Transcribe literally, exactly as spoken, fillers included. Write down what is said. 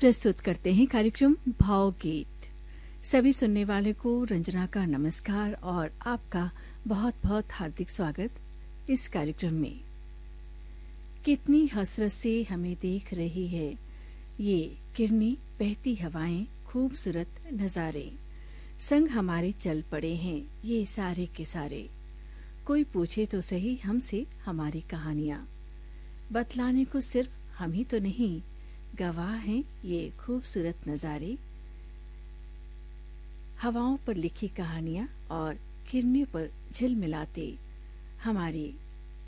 प्रस्तुत करते हैं कार्यक्रम भावगीत। सभी सुनने वाले को रंजना का नमस्कार और आपका बहुत बहुत हार्दिक स्वागत इस कार्यक्रम में। कितनी हसरत से हमें देख रही है ये किरणें, बहती हवाएं, खूबसूरत नज़ारे, संग हमारे चल पड़े हैं ये सारे के सारे। कोई पूछे तो सही हमसे हमारी कहानियाँ, बतलाने को सिर्फ हम ही तो नहीं, गवाह हैं ये खूबसूरत नज़ारे। हवाओं पर लिखी कहानियाँ और किरणों पर झिलमिलाते हमारी